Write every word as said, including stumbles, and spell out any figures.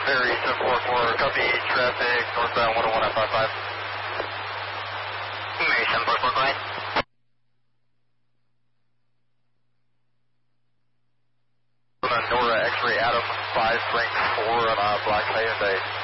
Ferry seven four four, copy traffic, northbound one oh one at five five. Mary seven four four, go ahead. Nora X-ray Adam five Frank four on a black Hyundai.